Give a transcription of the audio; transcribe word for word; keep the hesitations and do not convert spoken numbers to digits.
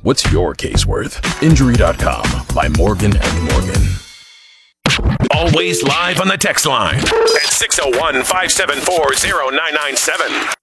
What's your case worth? Injury dot com by Morgan and Morgan. Always live on the text line at six oh one, five seven four, oh nine nine seven.